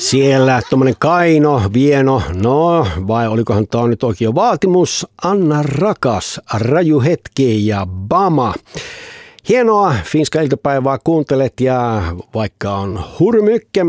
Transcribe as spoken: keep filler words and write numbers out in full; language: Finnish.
Siellä tuommoinen Kaino, Vieno, no vai olikohan tämä nyt oikein vaatimus, Anna rakas, Raju hetki ja Bama. Hienoa Finska iltapäivää kuuntelet ja vaikka on hurmykke,